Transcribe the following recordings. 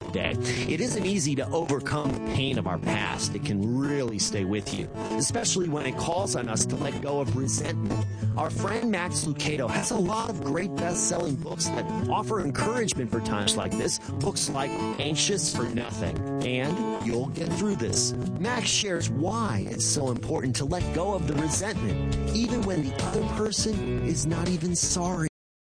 day. It isn't easy to overcome the pain of our past. It can really stay with you, especially when it calls on us to let go of resentment. Our friend Max Lucado has a lot of great best-selling books that offer encouragement for times like this. Books like Anxious for Nothing and You'll Get Through This. Max shares why it's so important to let go of the resentment, even when the other person is not even sorry.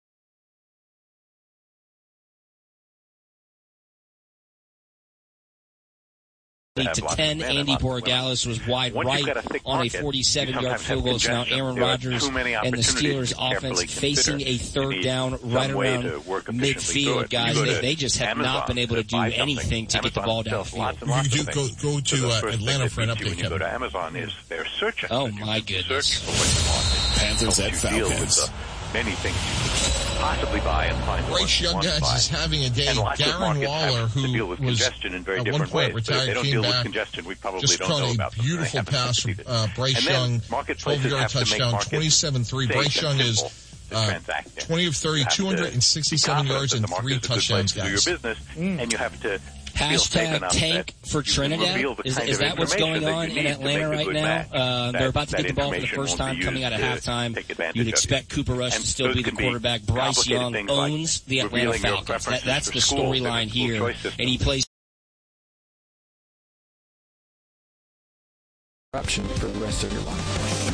To 10, Andy Borregales was wide right on a 47-yard field goal. So now Aaron Rodgers and the Steelers offense facing a third down right around midfield, guys. They just have not been able to do anything to get the ball downfield. Go to Atlanta for an update, Kevin. Go to Amazon is their search engine. Oh, my goodness. Panthers at Falcons. Many things you could possibly buy and find. Bryce Young is having a day. Darren Waller, who was at one point retired, came back. Just caught a beautiful pass from Bryce Young, 12-yard touchdown, 27-3. Bryce Young is 20 of 30, 267 yards and 3 touchdowns, guys. And you have to Hashtag tank for Trinidad. Is that what's going on in Atlanta right now? They're about to get the ball for the first time coming out of halftime. You'd expect Cooper Rush to still be the quarterback. Bryce Young owns the Atlanta Falcons. That's the storyline here. And he plays For the rest of your life.